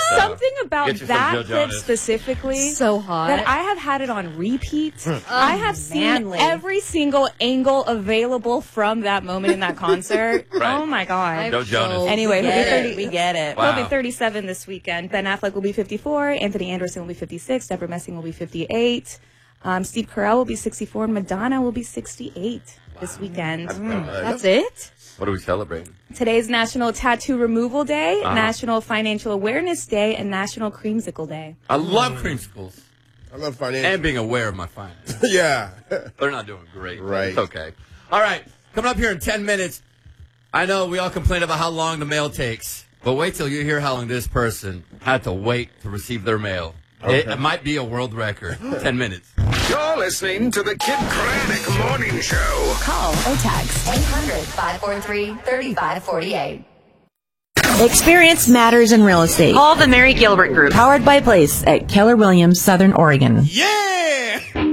something about Get you some that Joe clip Jonas. specifically So hot. that I have had it on repeat. I have seen manly. every single angle available from that moment in that concert. Right. Oh my God. Joe Jonas. Anyway, he'll be 30. We get it. Wow. He'll be 37 this weekend. Ben Affleck will be 54. Anthony Anderson will be 56. Deborah Messing will be 58. Steve Carell will be 64. And Madonna will be 68 this weekend. That's it? What are we celebrating? Today's National Tattoo Removal Day, National Financial Awareness Day, and National Creamsicle Day. I love creamsicles. I love financial. And being aware of my finances. Yeah. They're not doing great. Right. It's okay. All right. Coming up here in 10 minutes. I know we all complain about how long the mail takes. But wait till you hear how long this person had to wait to receive their mail. Okay. It might be a world record. 10 minutes. You're listening to the Kid Craddock Morning Show. Call or text 800-543-3548. Experience matters in real estate. Call the Mary Gilbert Group. Powered by Place at Keller Williams, Southern Oregon. Yeah!